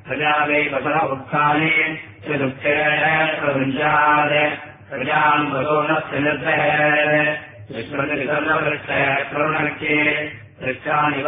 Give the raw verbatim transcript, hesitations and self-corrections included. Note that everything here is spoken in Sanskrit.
प्रजावै वसर उत्थाने त्रिदुःखेरुञ्जात् प्रजाम् वसोनस्य निर्दहेत् विश्वनिसर्ववृष्टः करुणक्ये वृक्षाणि